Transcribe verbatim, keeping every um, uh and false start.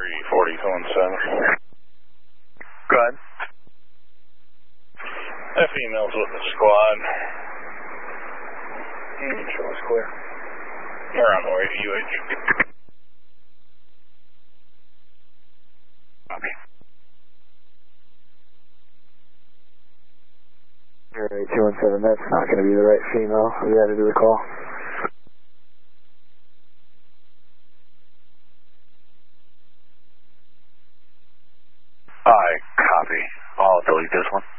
three forty two one seven. Go ahead. That female's with the squad. Mm, show us clear. We're on the way to U H. Copy. Alright, two one seven, that's not going to be the right female. We added to the call. I copy. I'll delete this one.